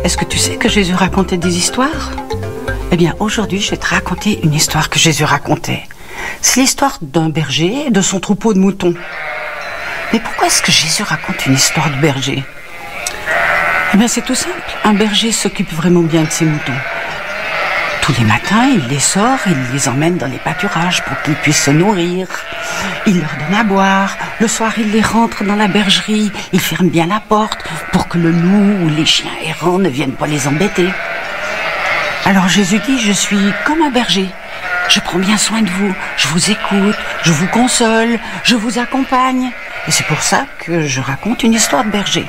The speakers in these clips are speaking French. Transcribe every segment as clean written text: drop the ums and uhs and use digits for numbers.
Est-ce que tu sais que Jésus racontait des histoires? Eh bien, aujourd'hui, je vais te raconter une histoire que Jésus racontait. C'est l'histoire d'un berger et de son troupeau de moutons. Mais pourquoi est-ce que Jésus raconte une histoire de berger? Eh bien, c'est tout simple. Un berger s'occupe vraiment bien de ses moutons. Tous les matins, il les sort, il les emmène dans les pâturages pour qu'ils puissent se nourrir. Il leur donne à boire. Le soir, il les rentre dans la bergerie. Il ferme bien la porte pour que le loup ou les chiens errants ne viennent pas les embêter. Alors Jésus dit, je suis comme un berger. Je prends bien soin de vous. Je vous écoute, je vous console, je vous accompagne. Et c'est pour ça que je raconte une histoire de berger.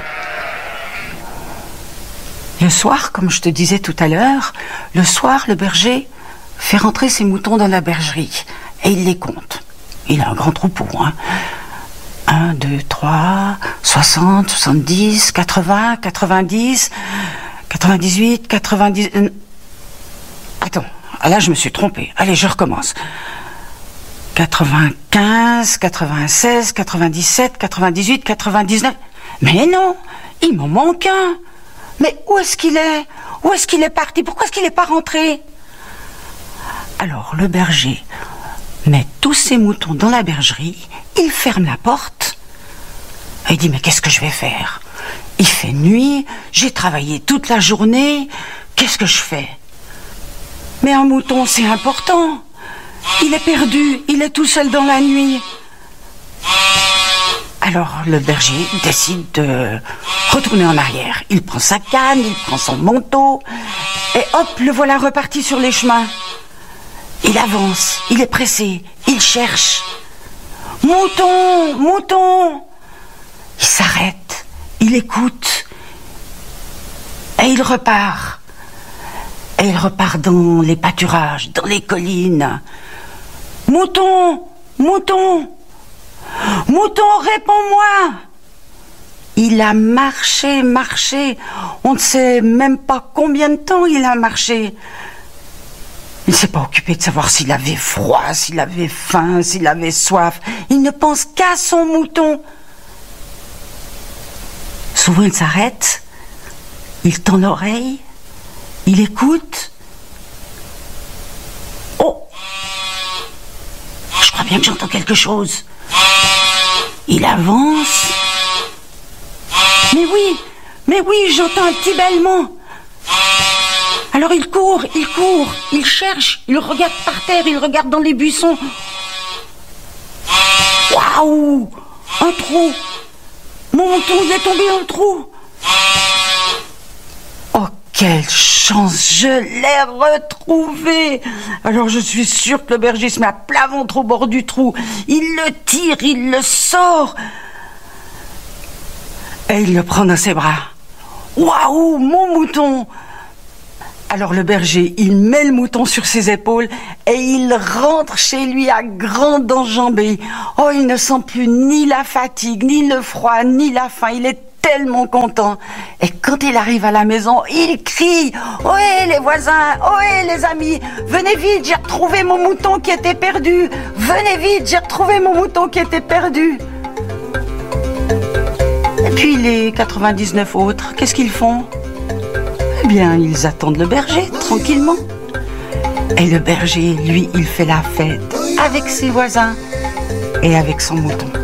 Le soir, comme je te disais tout à l'heure, le soir, le berger fait rentrer ses moutons dans la bergerie et il les compte. Il a un grand troupeau, 1, 2, 3, 60, 70, 80, 90, 98, 90... Attends, là je me suis trompée. Allez, je recommence. 95, 96, 97, 98, 99... Mais non, il m'en manque un. Mais où est-ce qu'il est? Où est-ce qu'il est parti? Pourquoi est-ce qu'il n'est pas rentré? Alors le berger met tous ses moutons dans la bergerie, il ferme la porte et il dit, mais qu'est-ce que je vais faire? Il fait nuit, j'ai travaillé toute la journée, qu'est-ce que je fais? Mais un mouton, c'est important. Il est perdu, il est tout seul dans la nuit. Alors le berger décide de retourner en arrière. Il prend sa canne, il prend son manteau, et hop, le voilà reparti sur les chemins. Il avance, il est pressé, il cherche. Mouton, mouton! Il s'arrête, il écoute, et il repart. Et il repart dans les pâturages, dans les collines. Mouton, mouton! Mouton, réponds-moi! Il a marché, on ne sait même pas combien de temps il a marché. Il ne s'est pas occupé de savoir s'il avait froid, s'il avait faim, s'il avait soif. Il ne pense qu'à son mouton. Souvent il s'arrête, il tend l'oreille, il écoute. Oh! Je crois bien que j'entends quelque chose. Il avance. Mais oui, j'entends un petit bêlement. Alors il court, il cherche, il regarde par terre, il regarde dans les buissons. Waouh! Un trou! Mon mouton, il est tombé dans le trou. Oh, quelle chance! Je l'ai retrouvé! Alors je suis sûre que le berger se met à plat ventre au bord du trou. Il le tire, il le sort. Et il le prend dans ses bras. Waouh, mon mouton! Alors le berger, il met le mouton sur ses épaules et il rentre chez lui à grandes enjambées. Oh, il ne sent plus ni la fatigue, ni le froid, ni la faim. Il est tellement content. Et quand il arrive à la maison, il crie: ohé les voisins, ohé les amis, venez vite, j'ai retrouvé mon mouton qui était perdu. Venez vite, j'ai retrouvé mon mouton qui était perdu. Et puis les 99 autres, qu'est-ce qu'ils font? Eh bien, ils attendent le berger, tranquillement. Et le berger, lui, il fait la fête avec ses voisins et avec son mouton.